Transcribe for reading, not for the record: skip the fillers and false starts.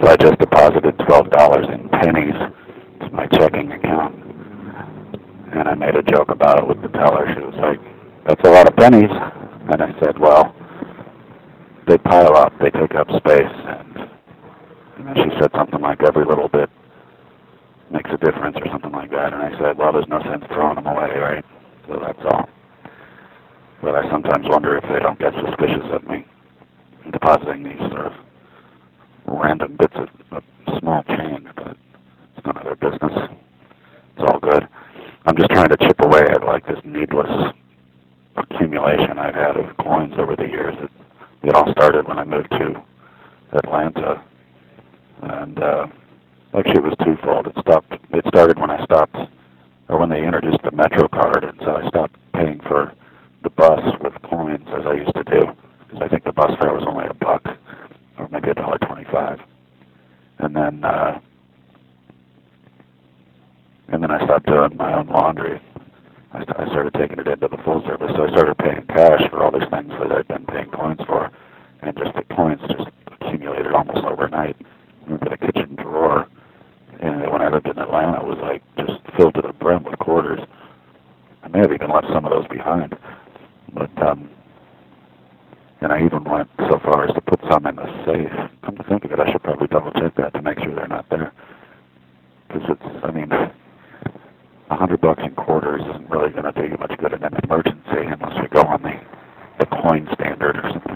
So I just deposited $12 in pennies to my checking account, and I made a joke about it with the teller. She was like, "That's a lot of pennies." And I said, "Well, they pile up, they take up space." And then she said something like, "Every little bit makes a difference," or something like that. And I said, "Well, there's no sense throwing them away, right? So that's all. But I sometimes wonder if they don't get suspicious of me depositing these sort of random bits of small change, but it's none of their business. It's all good. I'm just trying to chip away at like this needless accumulation I've had of coins over the years. It all started when I moved to Atlanta, and actually it was twofold. It started when I stopped, or when they introduced the Metro card, and so I stopped paying for the bus with coins as I used to do, because I think the bus fare was only $1 or maybe $1.25, and then I stopped doing my own laundry. I started taking it into the full service, so I started paying cash for all these things that I'd been paying coins for, and just the coins just accumulated almost overnight. I remember the kitchen drawer, and when I lived in Atlanta, it was like just filled to the brim with quarters. I may have even left some of those behind, but and I even went so far as to put some in the safe. Come to think of it, I should probably double check that to make sure they're not there, because I mean, $100 in quarters isn't really going to do you much good in an emergency unless you go on the coin standard or something